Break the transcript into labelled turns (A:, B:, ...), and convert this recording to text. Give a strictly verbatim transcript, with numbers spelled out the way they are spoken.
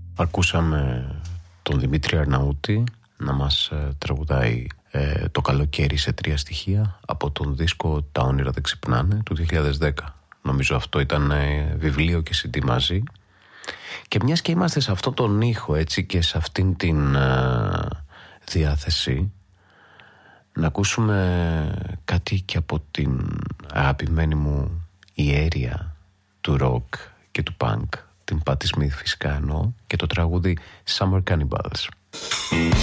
A: Ακούσαμε τον Δημήτρη Αρναούτη να μας τραγουδάει ε, το καλοκαίρι σε τρία στοιχεία από τον δίσκο «Τα όνειρα δεν ξυπνάνε» του δύο χιλιάδες δέκα. Νομίζω αυτό ήταν ε, βιβλίο και σι ντι μαζί. Και μιας και είμαστε σε αυτόν τον ήχο, έτσι, και σε αυτήν την ε, διάθεση, να ακούσουμε κάτι και από την αγαπημένη μου ιέρια του ροκ και του punk, την Patti Smith φυσικά εννοώ, και το τραγούδι Summer Cannibals.